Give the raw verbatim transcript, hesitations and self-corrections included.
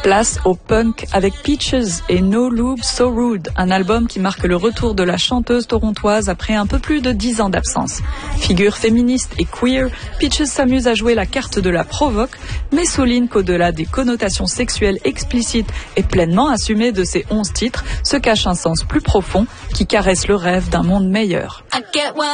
Place au punk avec Peaches et No Lube So Rude, un album qui marque le retour de la chanteuse torontoise après un peu plus de dix ans d'absence. Figure féministe et queer, Peaches s'amuse à jouer la carte de la provoque, mais souligne qu'au-delà des connotations sexuelles explicites et pleinement assumées de ses onze titres, se cache un sens plus profond qui caresse le rêve d'un monde meilleur.